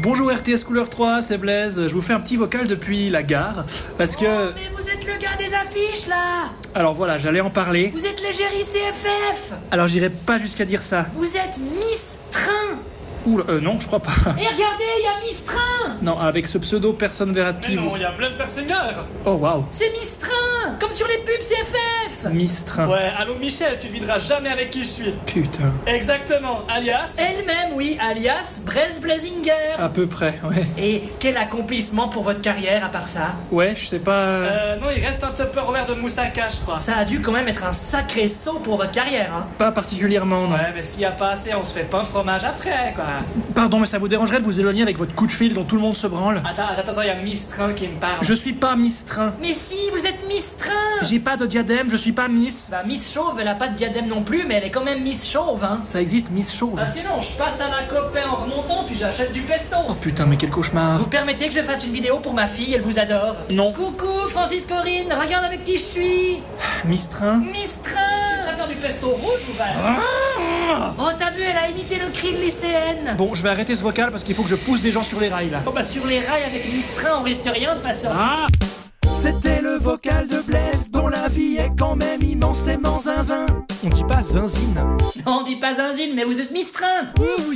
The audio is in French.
Bonjour RTS Couleur 3, c'est Blaise. Je vous fais un petit vocal depuis la gare parce que... Oh, mais vous êtes le gars des affiches là. Alors voilà, j'allais en parler. Vous êtes l'égérie CFF. Alors j'irai pas jusqu'à dire ça. Vous êtes Miss Train. Oula, non, je crois pas. Et regardez, il y a Miss Train. Non, avec ce pseudo, personne verra de qui Mais vous... non, il y a Blaise Bersinger. Oh waouh, C'est Miss Train, comme sur les pubs CFF. Miss Train. Ouais, allô Michel, tu devineras jamais avec qui je suis. Putain, Exactement, alias... Elle-même, oui, alias Blaise Blasinger. à peu près, ouais. Et quel accomplissement pour votre carrière à part ça? Ouais, je sais pas... Non, il reste un Tupperware de moussaka, je crois. Ça a dû quand même être un sacré saut pour votre carrière, hein. Pas particulièrement, non. Ouais, mais s'il y a pas assez, on se fait pas un fromage après, quoi. Pardon, mais ça vous dérangerait de vous éloigner avec votre coup de fil dont tout le monde se branle? Attends, il y a Miss Train qui me parle. Je suis pas Miss Train. Mais si, vous êtes Miss Train. J'ai pas de diadème, je suis pas Miss. Bah Miss Chauve, elle a pas de diadème non plus, mais elle est quand même Miss Chauve, hein. Ça existe, Miss Chauve. Bah sinon, je passe à la copain en remontant, puis j'achète du pesto. Oh putain, mais quel cauchemar. Vous permettez que je fasse une vidéo pour ma fille, elle vous adore. Non. Coucou Francis Corinne, regarde avec qui je suis. Miss Train. Miss Tu Train. préfères du pesto rouge ou vert? Oh t'as vu, elle a imité le cri de lycéenne. Bon, je vais arrêter ce vocal parce qu'il faut que je pousse des gens sur les rails là. Bon bah sur les rails avec Miss Train, on risque rien de toute façon. Ah! C'était le vocal de Blaise, dont la vie est quand même immensément zinzin. On dit pas zinzine. Non, on dit pas zinzine, mais vous êtes Miss Train. Oui,